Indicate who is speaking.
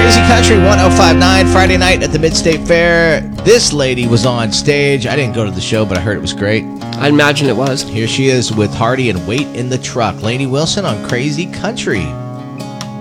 Speaker 1: Crazy Country 1059 Friday night at the Mid-State Fair. This lady was on stage. I didn't go to the show, but I heard it was great.
Speaker 2: I imagine it was.
Speaker 1: Here she is with Hardy and Wait in the Truck. Lainey Wilson on Crazy Country.